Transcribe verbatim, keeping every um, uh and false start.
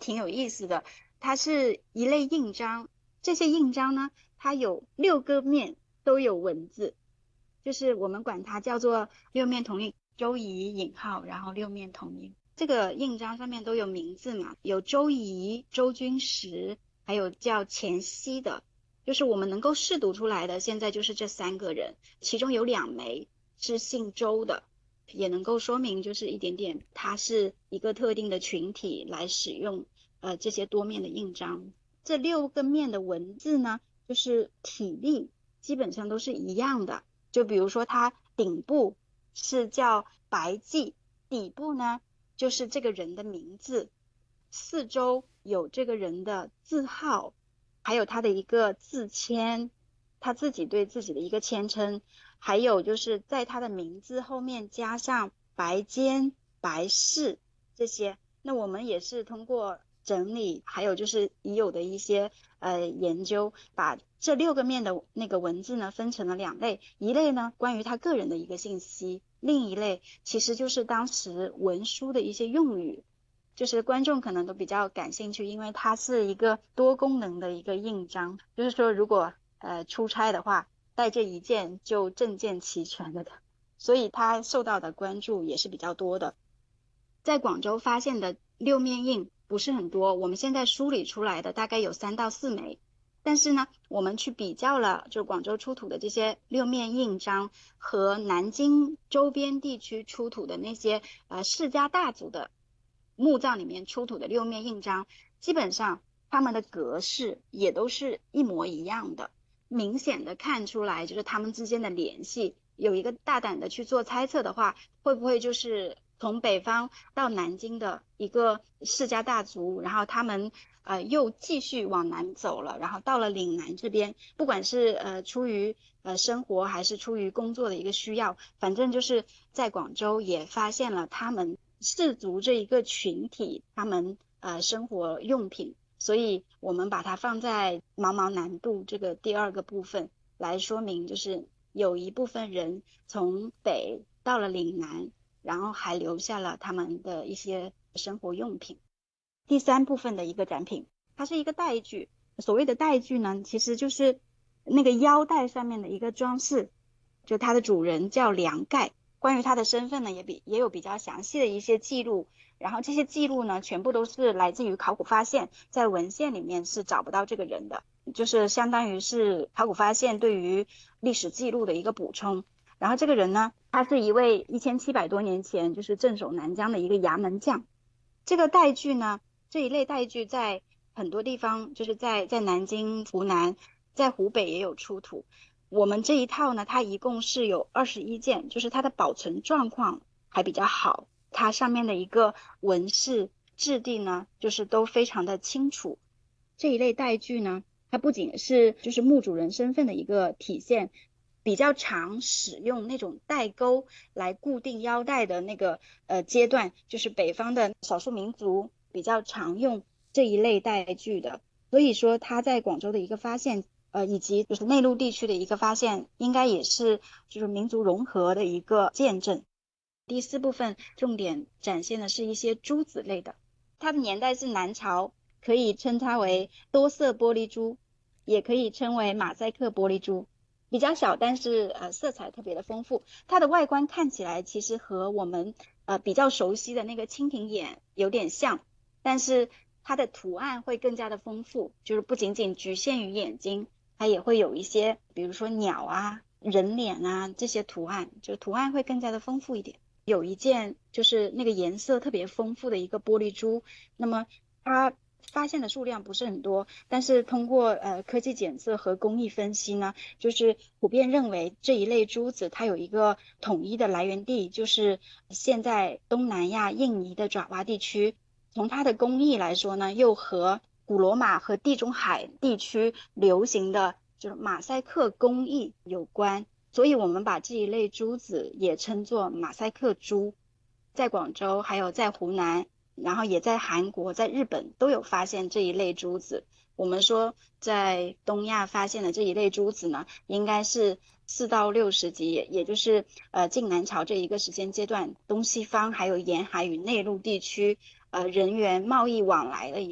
挺有意思的，它是一类印章。这些印章呢，它有六个面都有文字，就是我们管它叫做六面同印，周仪引号，然后六面同印。这个印章上面都有名字嘛，有周仪、周君实，还有叫钱熙的，就是我们能够识读出来的，现在就是这三个人，其中有两枚是姓周的，也能够说明就是一点点，它是一个特定的群体来使用呃这些多面的印章。这六个面的文字呢，就是体例基本上都是一样的。就比如说它顶部是叫白记，底部呢就是这个人的名字，四周有这个人的字号，还有他的一个字签，他自己对自己的一个谦称，还有就是在他的名字后面加上白坚、白氏这些。那我们也是通过整理，还有就是已有的一些呃研究，把这六个面的那个文字呢分成了两类，一类呢关于他个人的一个信息，另一类其实就是当时文书的一些用语。就是观众可能都比较感兴趣，因为它是一个多功能的一个印章，就是说如果呃出差的话，带这一件就证件齐全了的，所以它受到的关注也是比较多的。在广州发现的六面印不是很多，我们现在梳理出来的大概有三到四枚。但是呢，我们去比较了，就广州出土的这些六面印章和南京周边地区出土的那些呃世家大族的墓葬里面出土的六面印章，基本上它们的格式也都是一模一样的，明显的看出来就是它们之间的联系。有一个大胆的去做猜测的话，会不会就是从北方到南京的一个世家大族，然后他们呃又继续往南走了，然后到了岭南这边，不管是呃出于呃生活还是出于工作的一个需要，反正就是在广州也发现了他们氏族这一个群体，他们呃生活用品，所以我们把它放在茫茫南渡这个第二个部分来说明，就是有一部分人从北到了岭南，然后还留下了他们的一些生活用品。第三部分的一个展品，它是一个带具。所谓的带具呢，其实就是那个腰带上面的一个装饰，就它的主人叫梁盖。关于他的身份呢，也比也有比较详细的一些记录。然后这些记录呢，全部都是来自于考古发现，在文献里面是找不到这个人的，就是相当于是考古发现对于历史记录的一个补充。然后这个人呢，他是一位一千七百多年前就是镇守南疆的一个衙门将。这个带具呢，这一类带具在很多地方，就是在在南京、湖南，在湖北也有出土。我们这一套呢，它一共是有二十一件，就是它的保存状况还比较好，它上面的一个纹饰质地呢，就是都非常的清楚。这一类带具呢，它不仅是就是墓主人身份的一个体现，比较常使用那种带钩来固定腰带的那个呃阶段，就是北方的少数民族比较常用这一类带具的。所以说它在广州的一个发现，呃，以及就是内陆地区的一个发现，应该也是就是民族融合的一个见证。第四部分重点展现的是一些珠子类的，它的年代是南朝，可以称它为多色玻璃珠，也可以称为马赛克玻璃珠。比较小，但是呃色彩特别的丰富。它的外观看起来其实和我们呃比较熟悉的那个蜻蜓眼有点像，但是它的图案会更加的丰富，就是不仅仅局限于眼睛，它也会有一些，比如说鸟啊、人脸啊这些图案，就图案会更加的丰富一点。有一件就是那个颜色特别丰富的一个玻璃珠，那么它发现的数量不是很多，但是通过呃科技检测和工艺分析呢，就是普遍认为这一类珠子它有一个统一的来源地，就是现在东南亚印尼的爪哇地区。从它的工艺来说呢，又和古罗马和地中海地区流行的就是马赛克工艺有关。所以我们把这一类珠子也称作马赛克珠。在广州还有在湖南，然后也在韩国、在日本都有发现这一类珠子。我们说在东亚发现的这一类珠子呢，应该是四到六世纪，也就是呃晋南朝这一个时间阶段，东西方还有沿海与内陆地区呃人员贸易往来的一